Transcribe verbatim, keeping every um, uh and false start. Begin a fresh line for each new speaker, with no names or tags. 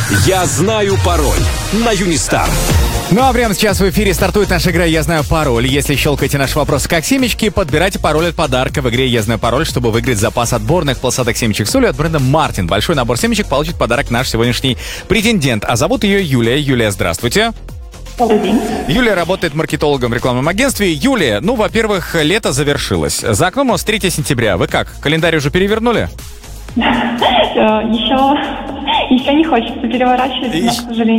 Я знаю пароль на Юнистар.
Ну а прямо сейчас в эфире стартует наша игра «Я знаю пароль». Если щелкаете наши вопросы как семечки, подбирайте пароль от подарка в игре «Я знаю пароль», чтобы выиграть запас отборных полосатых семечек соли от бренда Мартин. Большой набор семечек получит подарок наш сегодняшний претендент. А зовут ее Юлия. Юлия, здравствуйте.
Добрый день.
Юлия работает маркетологом в рекламном агентстве. Юлия, ну, во-первых, лето завершилось. За окном у нас третье сентября. Вы как, календарь уже перевернули?
Еще, еще не хочется переворачивать, но, к сожалению.